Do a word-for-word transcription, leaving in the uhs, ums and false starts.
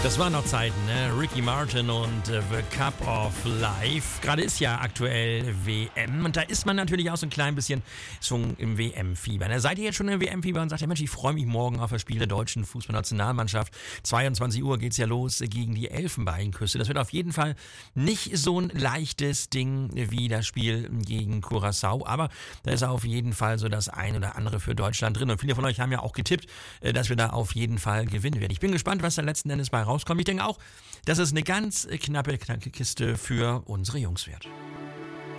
Das waren noch Zeiten, ne? Ricky Martin und äh, The Cup of Life. Gerade ist ja aktuell W M und da ist man natürlich auch so ein klein bisschen schon im W M-Fieber. Ne? Seid ihr jetzt schon im W M-Fieber und sagt ihr, Mensch, ich freue mich morgen auf das Spiel der deutschen Fußballnationalmannschaft. zweiundzwanzig Uhr geht's ja los gegen die Elfenbeinküste. Das wird auf jeden Fall nicht so ein leichtes Ding wie das Spiel gegen Curaçao, aber da ist auf jeden Fall so das ein oder andere für Deutschland drin. Und viele von euch haben ja auch getippt, dass wir da auf jeden Fall gewinnen werden. Ich bin gespannt, was da letzten Endes bei rauskommt. Ich denke auch, dass es eine ganz knappe, knappe Kiste für unsere Jungs wird.